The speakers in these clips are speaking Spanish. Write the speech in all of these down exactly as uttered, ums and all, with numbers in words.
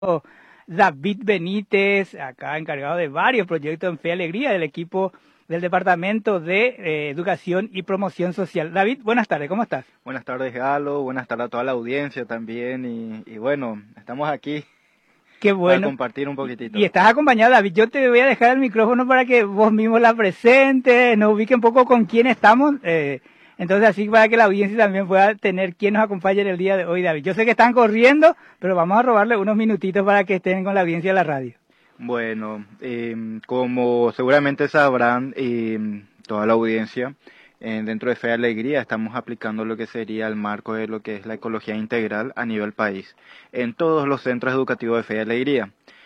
David Benítez, acá encargado de varios proyectos en Fe y Alegría del equipo del Departamento de eh, Educación y Promoción Social. David, buenas tardes, ¿cómo estás? Buenas tardes, Galo, buenas tardes a toda la audiencia también y, y bueno, estamos aquí. Qué bueno. Para compartir un poquitito. Y estás acompañado, David. Yo te voy a dejar el micrófono para que vos mismo la presentes, nos ubique un poco con quién estamos. Eh, entonces, así para que la audiencia también pueda tener quién nos acompaña en el día de hoy, David. Yo sé que están corriendo, pero vamos a robarle unos minutitos para que estén con la audiencia de la radio. Bueno, eh, como seguramente sabrán, eh, toda la audiencia, eh, dentro de Fe y Alegría estamos aplicando lo que sería el marco de lo que es la ecología integral a nivel país, en todos los centros educativos de Fe y Alegría.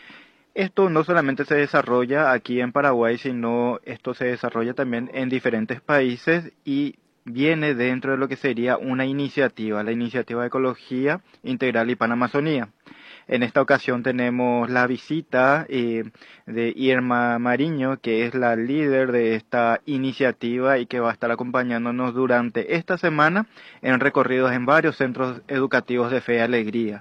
Esto no solamente se desarrolla aquí en Paraguay, sino esto se desarrolla también en diferentes países y viene dentro de lo que sería una iniciativa, la iniciativa de Ecología Integral y Panamazonía. En esta ocasión tenemos la visita eh, de Irma Mariño, que es la líder de esta iniciativa y que va a estar acompañándonos durante esta semana en recorridos en varios centros educativos de Fe y Alegría.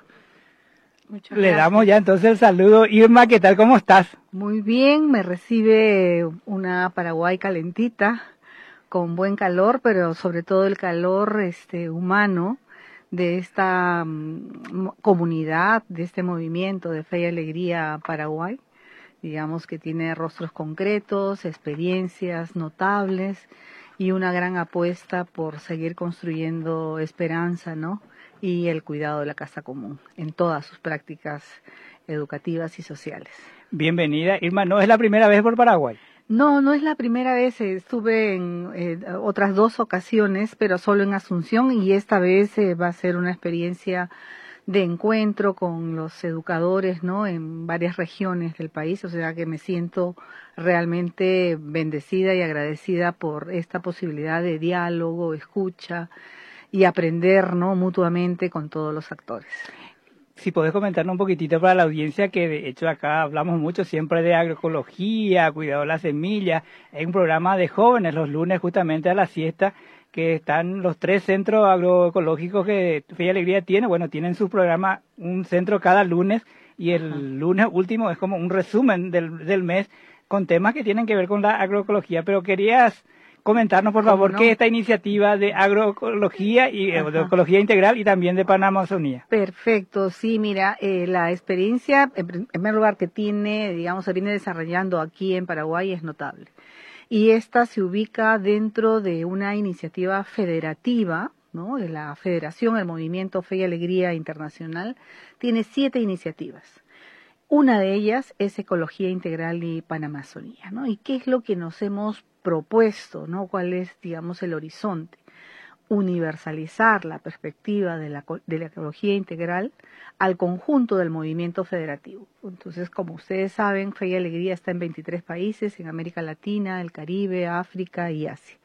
Muchas Le gracias. Damos ya entonces el saludo. Irma, ¿qué tal? ¿Cómo estás? Muy bien, me recibe una Paraguay calentita, con buen calor, pero sobre todo el calor este humano de esta um, comunidad, de este movimiento de Fe y Alegría Paraguay, digamos que tiene rostros concretos, experiencias notables y una gran apuesta por seguir construyendo esperanza, ¿no? Y el cuidado de la casa común en todas sus prácticas educativas y sociales. Bienvenida, Irma. ¿No es la primera vez por Paraguay? No, no es la primera vez. Estuve en eh, otras dos ocasiones, pero solo en Asunción, y esta vez eh, va a ser una experiencia de encuentro con los educadores, ¿no? En varias regiones del país, o sea que me siento realmente bendecida y agradecida por esta posibilidad de diálogo, escucha y aprender, ¿no? Mutuamente con todos los actores. Si podés comentarnos un poquitito para la audiencia, que de hecho acá hablamos mucho siempre de agroecología, cuidado de las semillas. Hay un programa de jóvenes los lunes justamente a la siesta, que están los tres centros agroecológicos que Fe y Alegría tiene. Bueno, tienen su programa, un centro cada lunes, y el Ajá. lunes último es como un resumen del, del mes con temas que tienen que ver con la agroecología. Pero querías comentarnos, por favor, no? qué es esta iniciativa de agroecología y Ajá. de ecología integral y también de Panamazonía. Perfecto, sí, mira, eh, la experiencia, en primer lugar, que tiene, digamos, se viene desarrollando aquí en Paraguay es notable. Y esta se ubica dentro de una iniciativa federativa, ¿no? De la Federación, el Movimiento Fe y Alegría Internacional, tiene siete iniciativas. Una de ellas es Ecología Integral y Panamazonía, ¿no? ¿Y qué es lo que nos hemos propuesto, ¿no? ¿Cuál es, digamos, el horizonte? Universalizar la perspectiva de la, de la ecología integral al conjunto del movimiento federativo. Entonces, como ustedes saben, Fe y Alegría está en veintitrés países, en América Latina, el Caribe, África y Asia.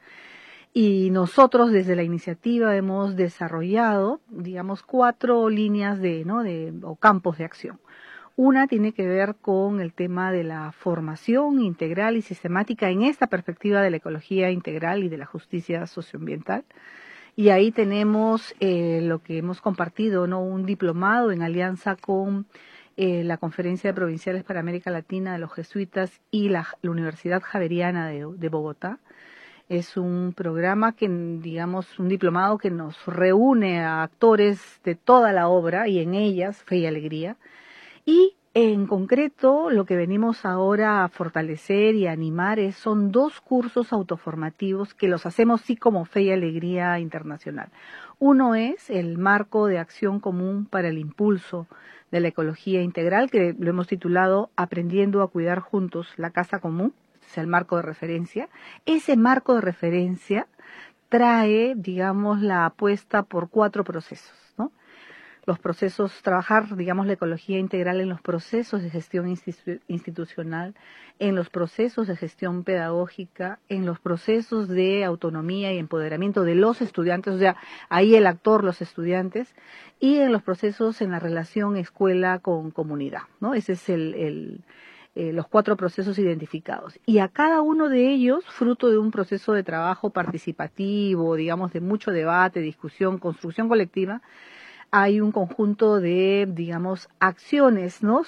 Y nosotros desde la iniciativa hemos desarrollado, digamos, cuatro líneas de, ¿no? de, o campos de acción. Una tiene que ver con el tema de la formación integral y sistemática en esta perspectiva de la ecología integral y de la justicia socioambiental. Y ahí tenemos eh, lo que hemos compartido, ¿no? Un diplomado en alianza con eh, la Conferencia de Provinciales para América Latina de los Jesuitas y la, la Universidad Javeriana de, de Bogotá. Es un programa que, digamos, un diplomado que nos reúne a actores de toda la obra y en ellas Fe y Alegría. Y en concreto, lo que venimos ahora a fortalecer y a animar es, son dos cursos autoformativos que los hacemos sí como Fe y Alegría Internacional. Uno es el marco de acción común para el impulso de la ecología integral, que lo hemos titulado Aprendiendo a cuidar juntos la casa común, es el marco de referencia. Ese marco de referencia trae, digamos, la apuesta por cuatro procesos, ¿no? Los procesos, trabajar, digamos, la ecología integral en los procesos de gestión institu- institucional, en los procesos de gestión pedagógica, en los procesos de autonomía y empoderamiento de los estudiantes, o sea, ahí el actor, los estudiantes, y en los procesos en la relación escuela con comunidad, ¿no? Ese es el, el eh, los cuatro procesos identificados. Y a cada uno de ellos, fruto de un proceso de trabajo participativo, digamos, de mucho debate, discusión, construcción colectiva, hay un conjunto de, digamos, acciones, ¿no?